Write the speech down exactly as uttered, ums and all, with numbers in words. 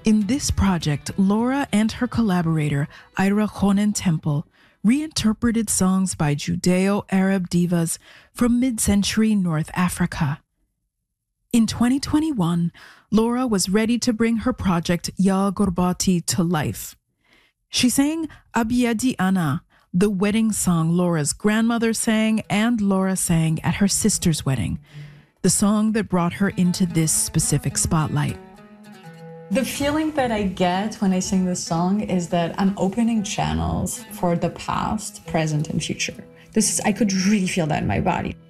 In this project, Laura and her collaborator, Ira Honen Temple, reinterpreted songs by Judeo-Arab divas from mid-century North Africa. In twenty twenty-one, Laura was ready to bring her project Ya Gorbati to life. She sang Abiyadi Ana, the wedding song Laura's grandmother sang and Laura sang at her sister's wedding, the song that brought her into this specific spotlight. The feeling that I get when I sing this song is that I'm opening channels for the past, present, and future. This is, I could really feel that in my body.